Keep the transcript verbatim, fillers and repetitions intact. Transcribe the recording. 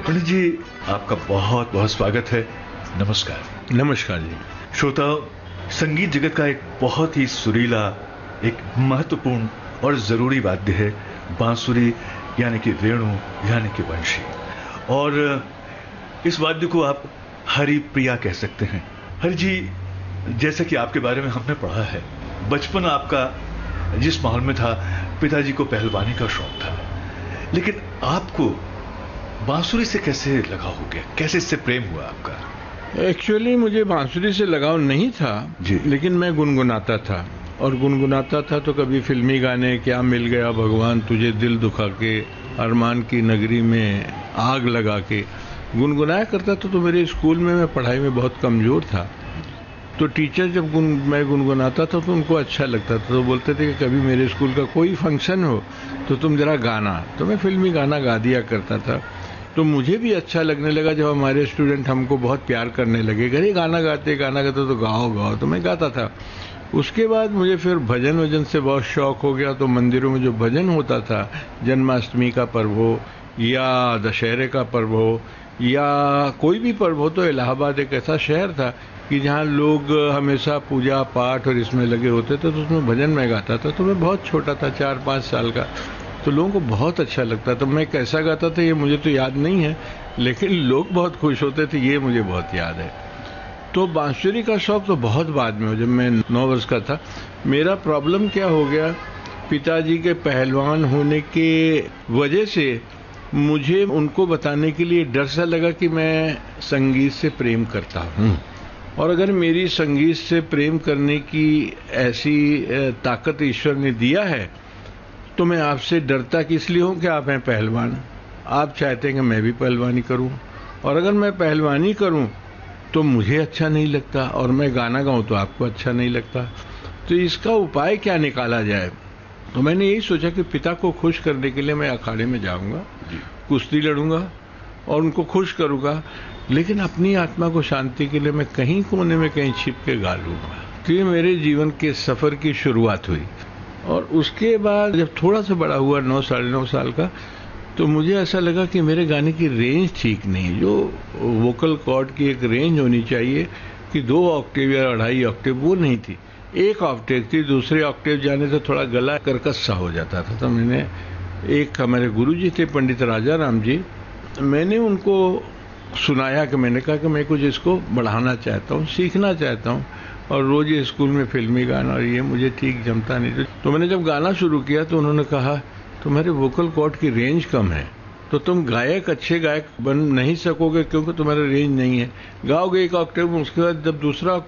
पंडित जी, आपका बहुत बहुत स्वागत है। नमस्कार। नमस्कार जी। श्रोताओ, संगीत जगत का एक बहुत ही सुरीला, एक महत्वपूर्ण और जरूरी वाद्य है बांसुरी, यानी कि वेणु, यानी कि वंशी। और इस वाद्य को आप हरि प्रिया कह सकते हैं। हरि जी, जैसे कि आपके बारे में हमने पढ़ा है, बचपन आपका जिस माहौल में था, पिताजी को पहलवानी का शौक था, लेकिन आपको बांसुरी से कैसे लगाव हो गया? कैसे इससे प्रेम हुआ आपका? एक्चुअली मुझे बांसुरी से लगाव नहीं था जी। लेकिन मैं गुनगुनाता था, और गुनगुनाता था तो कभी फिल्मी गाने, क्या मिल गया भगवान तुझे दिल दुखा के, अरमान की नगरी में आग लगा के गुनगुनाया करता था। तो मेरे स्कूल में मैं पढ़ाई में बहुत कमजोर था, तो टीचर जब गुन मैं गुनगुनाता था तो उनको अच्छा लगता था, तो बोलते थे कि कभी मेरे स्कूल का कोई फंक्शन हो तो तुम जरा गाना। तो मैं फिल्मी गाना गा दिया करता था। तो मुझे भी अच्छा लगने लगा जब हमारे स्टूडेंट हमको बहुत प्यार करने लगे, अरे गाना गाते गाना गाते तो गाओ गाओ, तो मैं गाता था। उसके बाद मुझे फिर भजन वजन से बहुत शौक हो गया। तो मंदिरों में जो भजन होता था, जन्माष्टमी का पर्व हो या दशहरे का पर्व हो या कोई भी पर्व हो, तो इलाहाबाद एक ऐसा शहर था कि जहाँ लोग हमेशा पूजा पाठ और इसमें लगे होते थे, तो उसमें भजन में गाता था। तो मैं बहुत छोटा था, चार पाँच साल का, तो लोगों को बहुत अच्छा लगता था। मैं कैसा गाता था ये मुझे तो याद नहीं है, लेकिन लोग बहुत खुश होते थे, ये मुझे बहुत याद है। तो बांसुरी का शौक तो बहुत बाद में हो, जब मैं नौ वर्ष का था। मेरा प्रॉब्लम क्या हो गया, पिताजी के पहलवान होने के वजह से मुझे उनको बताने के लिए डर सा लगा कि मैं संगीत से प्रेम करता हूँ, और अगर मेरी संगीत से प्रेम करने की ऐसी ताकत ईश्वर ने दिया है तो मैं आपसे डरता किस लिए हूँ कि आप हैं पहलवान, आप चाहते हैं कि मैं भी पहलवानी करूँ, और अगर मैं पहलवानी करूँ तो मुझे अच्छा नहीं लगता, और मैं गाना गाऊँ तो आपको अच्छा नहीं लगता। तो इसका उपाय क्या निकाला जाए? तो मैंने यही सोचा कि पिता को खुश करने के लिए मैं अखाड़े में जाऊँगा, कुश्ती लड़ूंगा और उनको खुश करूँगा, लेकिन अपनी आत्मा को शांति के लिए मैं कहीं कोने में कहीं छिप के गा लूँगा। तो ये मेरे जीवन के सफ़र की शुरुआत हुई। और उसके बाद जब थोड़ा सा बड़ा हुआ, नौ साढ़े नौ साल का, तो मुझे ऐसा लगा कि मेरे गाने की रेंज ठीक नहीं। जो वोकल कॉर्ड की एक रेंज होनी चाहिए कि दो ऑक्टेव या अढ़ाई ऑक्टेव, वो नहीं थी, एक ऑक्टेव थी। दूसरे ऑक्टेव जाने से थोड़ा गला कर्कश सा हो जाता था। तो मैंने, एक हमारे गुरुजी थे पंडित राजा राम जी, मैंने उनको सुनाया कि मैंने कहा कि मैं कुछ इसको बढ़ाना चाहता हूँ, सीखना चाहता हूँ, और रोज ये स्कूल में फिल्मी गाना और ये मुझे ठीक जमता नहीं। तो मैंने जब गाना शुरू किया तो उन्होंने कहा तुम्हारे वोकल कॉर्ड की रेंज कम है, तो तुम गायक अच्छे गायक बन नहीं सकोगे क्योंकि तुम्हारा रेंज नहीं है। गाओगे एक ऑक्टेव, उसके बाद जब दूसरा